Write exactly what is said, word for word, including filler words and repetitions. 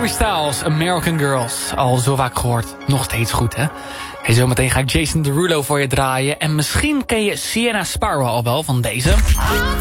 Harry Styles, American Girls. Al zo vaak gehoord. Nog steeds goed, hè? Hey, zometeen ga ik Jason Derulo voor je draaien. En misschien ken je Sienna Sparrow al wel van deze.